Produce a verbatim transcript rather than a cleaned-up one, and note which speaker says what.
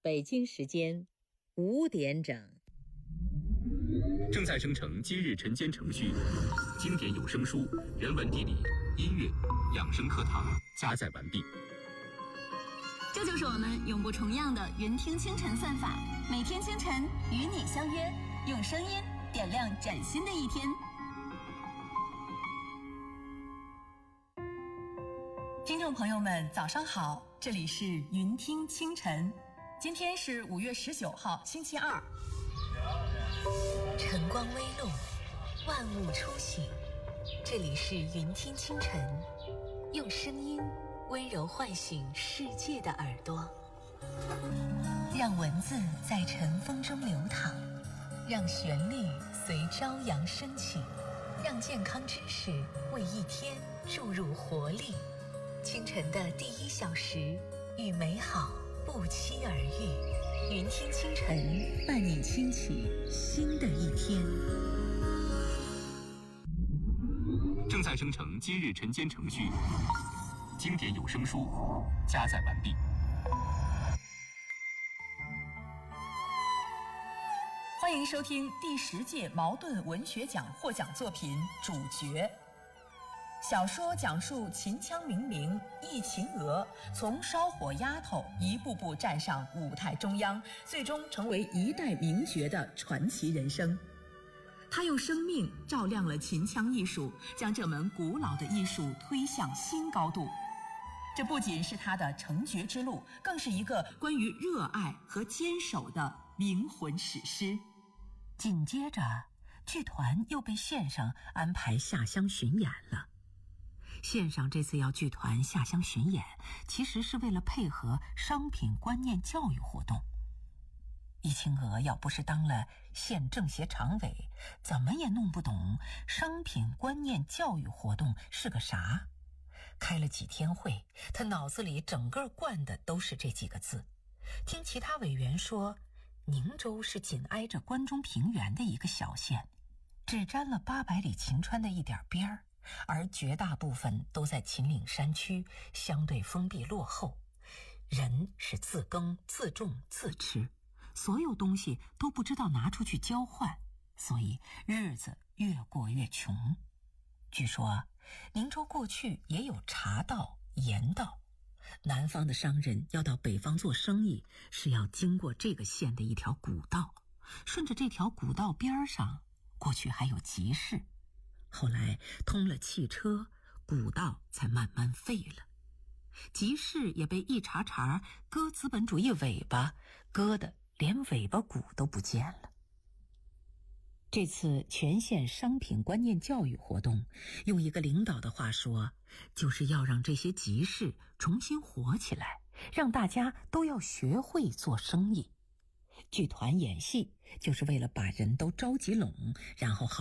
Speaker 1: 北京时间五点整。
Speaker 2: 正在生成今日晨间程序，经典有声书、人文地理、音乐、养生课堂加载完毕。
Speaker 3: 这就是我们永不重样的云听清晨算法，每天清晨与你相约，用声音点亮崭新的一天。听众朋友们，早上好，这里是云听清晨，今天是五月十九号，星期二。
Speaker 4: 晨光微露，万物初醒，这里是云听清晨，用声音温柔唤醒世界的耳朵，让文字在晨风中流淌，让旋律随朝阳升起，让健康知识为一天注入活力。清晨的第一小时，与美好不期而遇。云听清晨，伴你轻启新的一天。
Speaker 2: 正在生成今日晨间程序，经典有声书加载完毕。
Speaker 3: 欢迎收听第十届茅盾文学奖获奖作品《主角》。小说讲述秦腔名伶易秦娥从烧火丫头一步步站上舞台中央，最终成为一代名角的传奇人生。她用生命照亮了秦腔艺术，将这门古老的艺术推向新高度。这不仅是她的成角之路，更是一个关于热爱和坚守的灵魂史诗。
Speaker 5: 紧接着，剧团又被县上安排下乡巡演了。县上这次要剧团下乡巡演，其实是为了配合商品观念教育活动。易秦娥要不是当了县政协常委，怎么也弄不懂商品观念教育活动是个啥。开了几天会，他脑子里整个灌的都是这几个字。听其他委员说，宁州是紧挨着关中平原的一个小县，只沾了八百里秦川的一点边儿，而绝大部分都在秦岭山区，相对封闭落后，人是自耕自种自吃，所有东西都不知道拿出去交换，所以日子越过越穷。据说宁州过去也有茶道盐道，南方的商人要到北方做生意，是要经过这个县的一条古道，顺着这条古道边上过去还有集市，后来通了汽车，古道才慢慢废了。集市也被一茬茬割资本主义尾巴，割的连尾巴骨都不见了。这次全县商品观念教育活动，用一个领导的话说，就是要让这些集市重新活起来，让大家都要学会做生意。剧团演戏就是为了把人都召集拢，然后好